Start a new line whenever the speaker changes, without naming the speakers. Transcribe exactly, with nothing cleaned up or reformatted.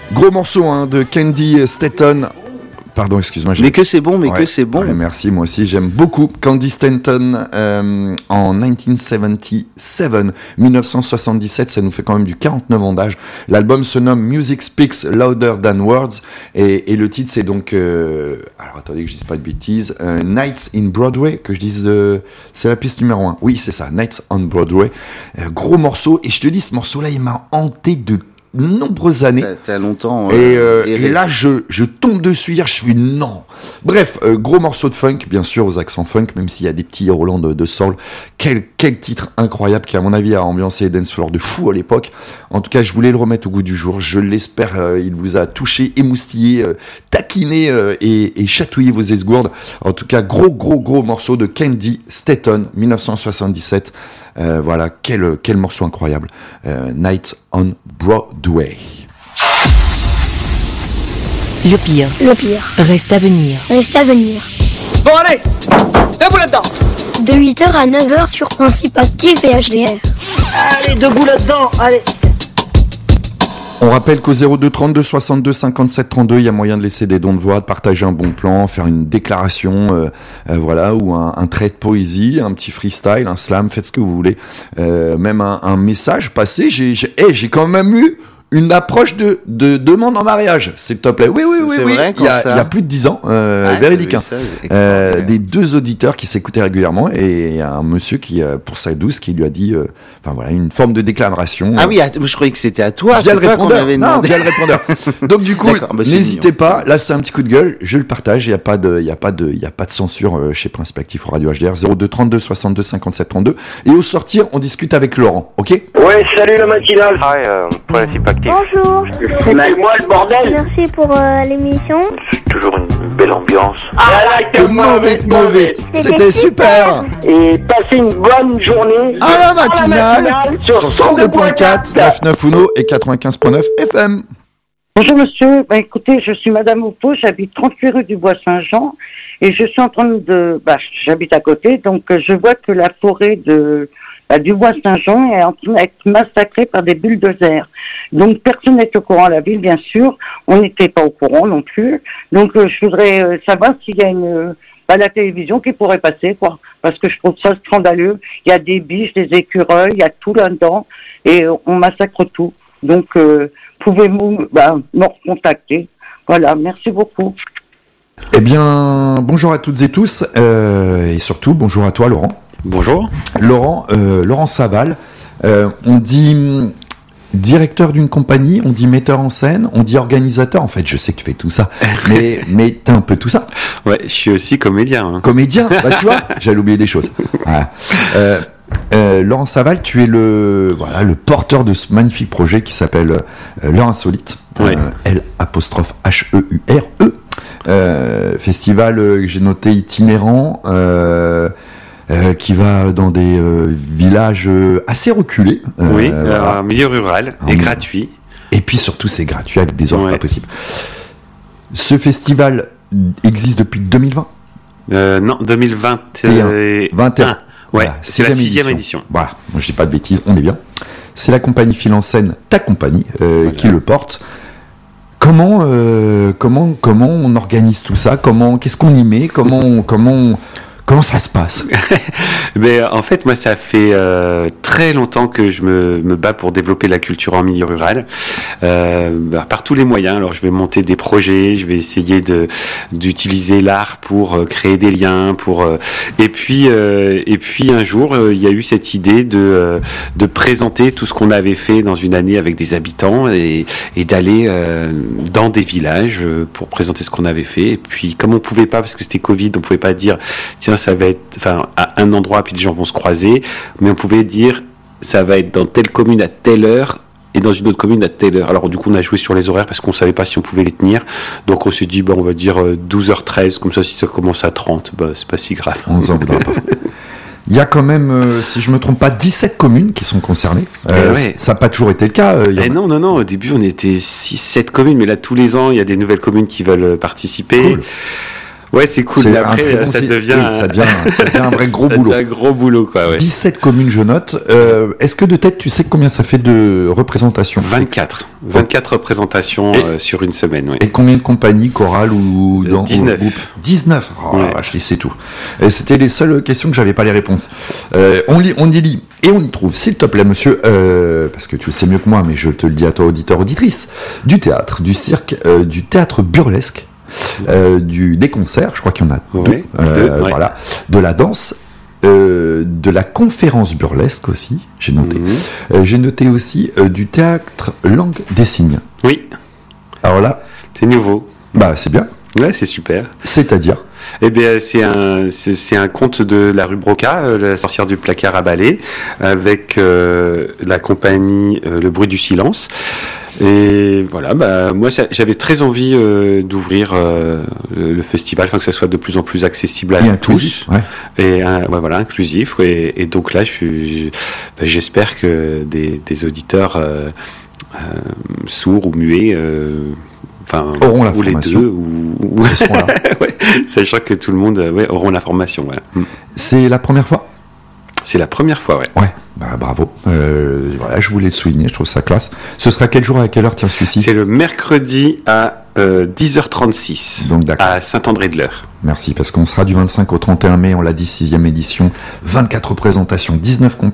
Gros morceau hein, de Candy Stanton. Pardon, excuse-moi.
Mais que c'est bon, mais ouais. que c'est bon.
Ouais, merci, moi aussi, j'aime beaucoup Candy Stanton euh, en dix-neuf soixante-dix-sept, dix-neuf cent soixante-dix-sept, ça nous fait quand même du quarante-neuf ans d'âge. L'album se nomme Music Speaks Louder Than Words et, et le titre c'est donc, euh, alors attendez que je dise pas de bêtises, euh, Nights in Broadway, que je dise, euh, c'est la piste numéro un. Oui, c'est ça, Nights on Broadway. Euh, gros morceau, et je te dis, ce morceau-là, il m'a hanté de nombreuses années.
T'as, t'as longtemps.
Euh, et, euh, et là, je, je tombe dessus hier, je suis non. Bref, euh, gros morceau de funk, bien sûr, aux accents funk, même s'il y a des petits Roland de, de soul. Quel, quel titre incroyable qui, à mon avis, a ambiancé les dance floors de fou à l'époque. En tout cas, je voulais le remettre au goût du jour. Je l'espère, euh, il vous a touché, émoustillé, euh, taquiné euh, et, et chatouillé vos esgourdes. En tout cas, gros, gros, gros morceau de Candy Stanton, dix-neuf cent soixante-dix-sept. Euh, voilà, quel, quel morceau incroyable. Euh, Night on Broadway.
Le pire.
Le pire.
Reste à venir.
Reste à venir.
Bon allez, debout là-dedans.
De huit heures à neuf heures sur Principe Actif et H D R.
Allez, debout là-dedans, allez.
On rappelle qu'au zéro deux trente-deux soixante-deux cinquante-sept trente-deux, il y a moyen de laisser des dons de voix, de partager un bon plan, faire une déclaration, euh, euh, voilà, ou un, un trait de poésie, un petit freestyle, un slam, faites ce que vous voulez. Euh, même un, un message passé. J'ai, j'ai, hey, j'ai quand même eu une approche de, de demande en mariage, s'il te plaît. Oui, oui, oui,
c'est
oui.
Vrai,
il, y a, il y a plus de dix ans, euh,
ah,
véridique. Hein.
Ça,
euh, des deux auditeurs qui s'écoutaient régulièrement et il y a un monsieur qui, euh, pour sa douce, qui lui a dit, euh, enfin voilà, une forme de déclaration.
Ah oui, je croyais que c'était à toi.
Via le
toi
répondeur. Non,
demandé.
via le répondeur. Donc du coup, bah, n'hésitez mignon. pas. Là, c'est un petit coup de gueule. Je le partage. Il y a pas de, il y a pas de, il y a pas de censure euh, chez Principe Actif au Radio H D R. zéro deux trente-deux soixante-deux cinquante-sept trente-deux. Et au sortir, on discute avec Laurent. Ok?
Ouais, salut la matinale.
Hi, euh, Principe Actif.
Bonjour.
C'est moi le bordel.
Merci pour euh, l'émission.
C'est toujours une belle ambiance.
Ah,
que mauvais, mauvais. C'était super.
Et passez une bonne journée.
À la matinale,
à la matinale
sur cent deux point quatre, neuf Uno et quatre-vingt-quinze point neuf F M.
Bonjour monsieur, bah, écoutez, je suis Madame Oupo, j'habite trente-huit rue du Bois-Saint-Jean et je suis en train de, bah, j'habite à côté, donc je vois que la forêt de bah, du Bois-Saint-Jean est en train d'être massacrée par des bulldozers. Donc personne n'est au courant à la ville, bien sûr, on n'était pas au courant non plus. Donc euh, je voudrais euh, savoir s'il y a une euh, bah, la télévision qui pourrait passer, quoi, parce que je trouve ça scandaleux. Il y a des biches, des écureuils, il y a tout là-dedans et euh, on massacre tout. Donc euh, pouvez-vous bah, me recontacter? Voilà, merci beaucoup.
Eh bien, bonjour à toutes et tous, euh, et surtout bonjour à toi Laurent.
Bonjour.
Laurent, euh, Laurent Saval, euh, on dit directeur d'une compagnie, on dit metteur en scène, on dit organisateur. En fait, je sais que tu fais tout ça, mais, mais t'es un peu tout ça.
Ouais, je suis aussi comédien. Hein.
Comédien, bah tu vois, j'allais oublier des choses. Voilà. Euh, euh, Laurent Saval, tu es le, voilà, le porteur de ce magnifique projet qui s'appelle euh, L'Heure Insolite,
ouais.
euh, L apostrophe H E U R E. Euh, festival euh, que j'ai noté itinérant, euh, euh, qui va dans des euh, villages euh, assez reculés. Euh,
oui,
voilà.
Un milieu rural et
en,
gratuit.
Et puis surtout, c'est gratuit avec des offres
ouais.
pas possibles. Ce festival existe depuis deux mille vingt
euh, Non, deux mille vingt et un.
vingt et un.
Ouais, voilà, c'est la sixième édition. édition.
Voilà, moi je dis pas de bêtises, on est bien. C'est la compagnie Fil en Scène, ta compagnie, euh, voilà. qui le porte. Comment, euh, comment, comment on organise tout ça? Comment, qu'est-ce qu'on y met? Comment, on, comment, on, comment ça se passe?
Mais en fait, moi, ça fait euh, très longtemps que je me, me bats pour développer la culture en milieu rural, euh, bah, par tous les moyens. Alors, je vais monter des projets, je vais essayer de d'utiliser l'art pour euh, créer des liens, pour euh, et puis euh, et puis un jour, euh, il y a eu cette idée de euh, de présenter tout ce qu'on avait fait dans une année avec des habitants et, et d'aller euh, dans des villages pour présenter ce qu'on avait fait. Et puis, comme on pouvait pas, parce que c'était Covid, on pouvait pas dire tiens, ça va être, enfin, à un endroit puis les gens vont se croiser, mais on pouvait dire ça va être dans telle commune à telle heure et dans une autre commune à telle heure. Alors du coup on a joué sur les horaires parce qu'on savait pas si on pouvait les tenir, donc on s'est dit bah, on va dire douze heures treize, comme ça si ça commence à trente, bah, c'est pas si grave.
On nous en voudra pas. Il y a quand même, euh, si je me trompe pas, dix-sept communes qui sont concernées. Euh,
ouais.
Ça n'a pas toujours été le cas. Euh,
eh non, non, non. Au début, on était six sept communes, mais là, tous les ans, il y a des nouvelles communes qui veulent participer.
Cool.
Ouais, c'est cool.
C'est
Mais
un
après,
très bon
ça,
site.
devient
Oui, ça devient, ça devient un vrai gros
ça
boulot.
devient un gros boulot, quoi. Ouais.
dix-sept communes, je note. Euh, est-ce que de tête, tu sais combien ça fait de représentations?
vingt-quatre. vingt-quatre représentations
Et-
euh, sur une semaine, oui.
Et combien de compagnies, chorales ou
Euh,
dans
dix-neuf.
ou groupes dix-neuf. Oh,
Ouais.
la vache, c'est tout. Et c'était les seules questions que j'avais pas les réponses. Euh, on lit, on y lit et on y trouve, s'il te plaît, monsieur, euh, parce que tu le sais mieux que moi, mais je te le dis à toi, auditeur, auditrice, du théâtre, du cirque, euh, du théâtre burlesque, euh, du des concerts, je crois qu'il y en a
Ouais,
deux, euh,
deux, ouais.
voilà, de la danse. Euh, de la conférence burlesque aussi, j'ai noté.
Mhm.
Euh, j'ai noté aussi euh, du théâtre langue des signes.
Oui,
Alors là,
c'est nouveau.
bah c'est bien.
Ouais, c'est super.
C'est-à-dire,
Eh bien, c'est un, c'est, c'est un conte de la rue Broca, euh, la sorcière du placard à balai, avec euh, la compagnie euh, Le Bruit du Silence. Et voilà, bah, moi ça- j'avais très envie euh, d'ouvrir euh, le, le festival, enfin que ça soit de plus en plus accessible à
et
tous.
inclusif, ouais.
Et euh, ouais, voilà, inclusif. Et, et donc là, je suis, je- bah, j'espère que des, des auditeurs euh, euh, sourds ou muets, euh, enfin,
Auront la
ou les
formation.
deux, ou, ou-
Ils seront là.
ouais, sachant que tout le monde euh, ouais, auront l'information. Voilà. Mm.
C'est la première fois?
C'est la première fois, ouais.
Ouais, bah, bravo. Euh, voilà, je voulais le souligner, je trouve ça classe. Ce sera quel jour et à quelle heure, tiens, celui-ci?
C'est le mercredi à euh, dix heures trente-six
Donc d'accord,
à Saint-André-de-l'Eure.
merci, parce qu'on sera du vingt-cinq au trente et un mai, on l'a dit, sixième édition, vingt-quatre représentations, dix-neuf comp-